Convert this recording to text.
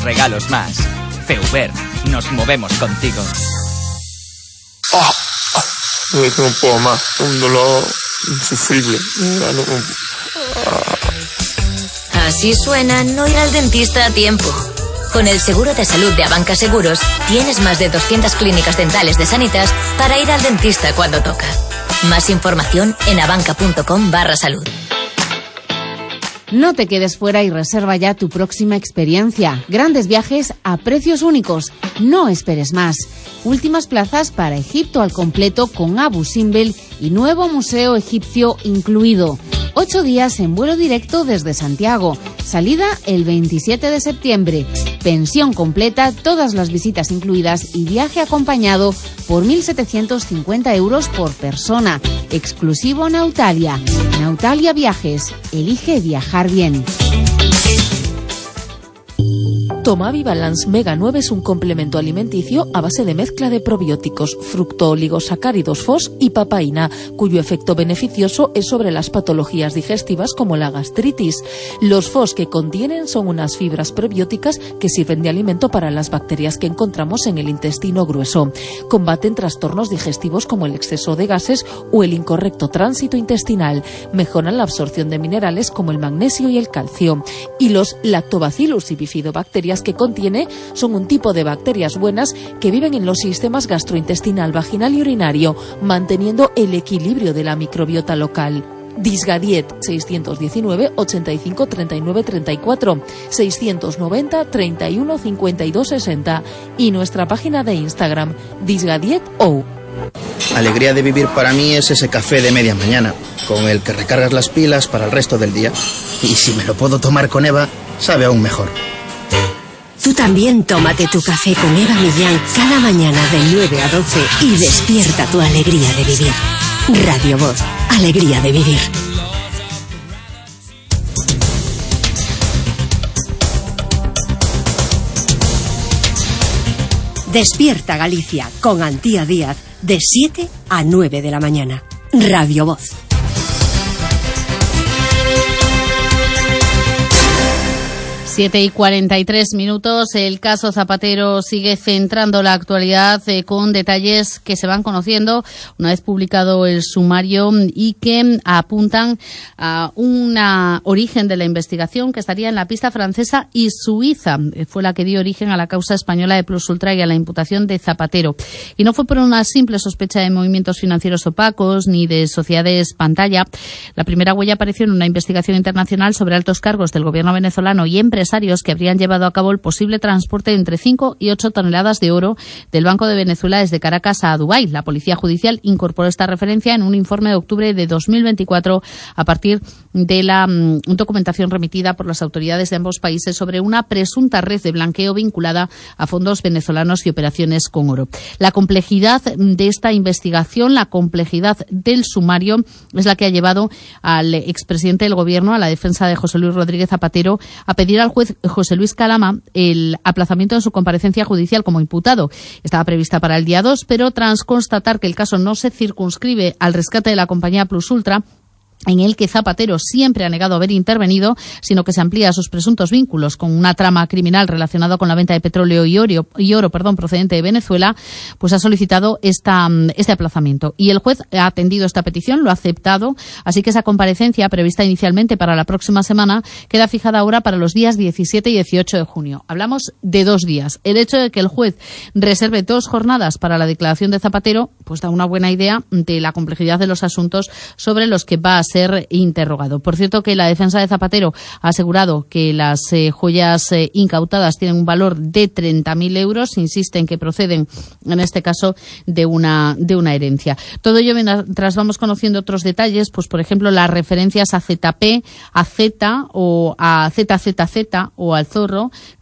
regalos más. Feuber, nos movemos contigo. No puedo más, un dolor insufrible. Así suena no ir al dentista a tiempo. Con el seguro de salud de Abanca Seguros, tienes más de 200 clínicas dentales de Sanitas para ir al dentista cuando toca. Más información en abanca.com/salud. No te quedes fuera y reserva ya tu próxima experiencia. Grandes viajes a precios únicos. No esperes más. Últimas plazas para Egipto al completo con Abu Simbel y nuevo museo egipcio incluido. 8 días en vuelo directo desde Santiago. Salida el 27 de septiembre. Pensión completa, todas las visitas incluidas y viaje acompañado por 1.750 euros por persona. Exclusivo Nautalia. Nautalia Viajes. Elige viajar bien. Tomavi Balance Mega 9 es un complemento alimenticio a base de mezcla de probióticos, fructooligosacáridos FOS y papaína, cuyo efecto beneficioso es sobre las patologías digestivas como la gastritis. Los FOS que contienen son unas fibras prebióticas que sirven de alimento para las bacterias que encontramos en el intestino grueso. Combaten trastornos digestivos como el exceso de gases o el incorrecto tránsito intestinal. Mejoran la absorción de minerales como el magnesio y el calcio. Y los lactobacillus y bifidobacterias que contiene son un tipo de bacterias buenas que viven en los sistemas gastrointestinal, vaginal y urinario, manteniendo el equilibrio de la microbiota local. Disgadiet 619 85 39 34 690 31 52 60 y nuestra página de Instagram disgadietou. Alegría de vivir para mí es ese café de media mañana, con el que recargas las pilas para el resto del día. Y si me lo puedo tomar con Eva, sabe aún mejor. Tú también tómate tu café con Eva Millán cada mañana de 9 a 12 y despierta tu alegría de vivir. Radio Voz, alegría de vivir. Despierta Galicia con Antía Díaz de 7 a 9 de la mañana. Radio Voz. 7:43. El caso Zapatero sigue centrando la actualidad con detalles que se van conociendo una vez publicado el sumario y que apuntan a un origen de la investigación que estaría en la pista francesa y suiza. Fue la que dio origen a la causa española de Plus Ultra y a la imputación de Zapatero. Y no fue por una simple sospecha de movimientos financieros opacos ni de sociedades pantalla. La primera huella apareció en una investigación internacional sobre altos cargos del gobierno venezolano y empresarios que habrían llevado a cabo el posible transporte de entre 5 y 8 toneladas de oro del Banco de Venezuela desde Caracas a Dubái. La Policía Judicial incorporó esta referencia en un informe de octubre de 2024 a partir de la documentación remitida por las autoridades de ambos países sobre una presunta red de blanqueo vinculada a fondos venezolanos y operaciones con oro. La complejidad de esta investigación, la complejidad del sumario, es la que ha llevado al expresidente del Gobierno, a la defensa de José Luis Rodríguez Zapatero, a pedir al juez José Luis Calama el aplazamiento de su comparecencia judicial como imputado. Estaba prevista para el día 2, pero tras constatar que el caso no se circunscribe al rescate de la compañía Plus Ultra, en el que Zapatero siempre ha negado haber intervenido, sino que se amplía sus presuntos vínculos con una trama criminal relacionada con la venta de petróleo y oro procedente de Venezuela, pues ha solicitado este aplazamiento. Y el juez ha atendido esta petición, lo ha aceptado, así que esa comparecencia, prevista inicialmente para la próxima semana, queda fijada ahora para los días 17 y 18 de junio. Hablamos de 2 días. El hecho de que el juez reserve 2 jornadas para la declaración de Zapatero, pues da una buena idea de la complejidad de los asuntos sobre los que va a ser interrogado. Por cierto, que la defensa de Zapatero ha asegurado que las joyas incautadas tienen un valor de 30.000 euros. Insiste en que proceden, en este caso, de una herencia. Todo ello mientras vamos conociendo otros detalles, pues por ejemplo, las referencias a ZP, a Z o a ZZZ o al Zorro,